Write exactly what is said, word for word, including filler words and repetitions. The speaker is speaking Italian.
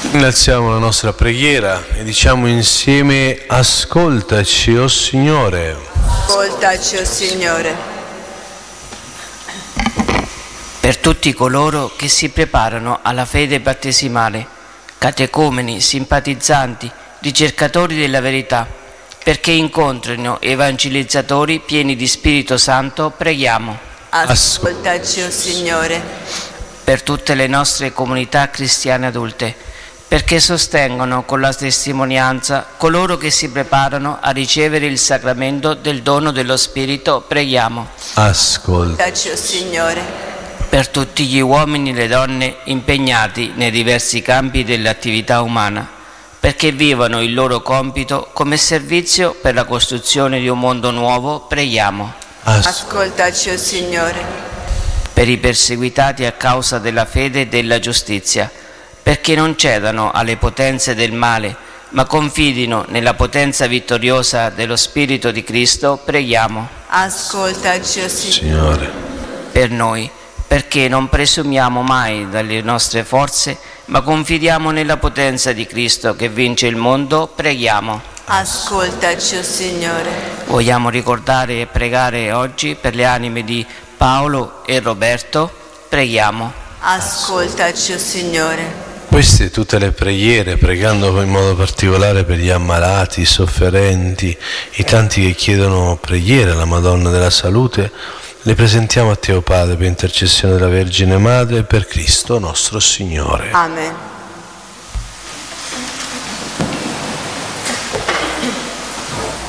Innalziamo la nostra preghiera e diciamo insieme: ascoltaci, o Signore. Ascoltaci, o Signore. Per tutti coloro che si preparano alla fede battesimale, catecumeni, simpatizzanti, ricercatori della verità, perché incontrino evangelizzatori pieni di Spirito Santo, preghiamo. Ascoltaci, o Signore. Per tutte le nostre comunità cristiane adulte, perché sostengono con la testimonianza coloro che si preparano a ricevere il sacramento del dono dello Spirito, preghiamo. Ascoltaci, o Signore. Per tutti gli uomini e le donne impegnati nei diversi campi dell'attività umana, perché vivano il loro compito come servizio per la costruzione di un mondo nuovo, preghiamo. Ascoltaci, o Signore. Per i perseguitati a causa della fede e della giustizia, perché non cedano alle potenze del male, ma confidino nella potenza vittoriosa dello Spirito di Cristo, preghiamo. Ascoltaci, o Signore. Per noi, perché non presumiamo mai dalle nostre forze, ma confidiamo nella potenza di Cristo che vince il mondo, preghiamo. Ascoltaci, o Signore. Vogliamo ricordare e pregare oggi per le anime di Paolo e Roberto, preghiamo. Ascoltaci, o Signore. Queste tutte le preghiere, pregando in modo particolare per gli ammalati, i sofferenti, i tanti che chiedono preghiere alla Madonna della Salute, le presentiamo a Te, o Padre, per intercessione della Vergine Madre e per Cristo nostro Signore. Amen.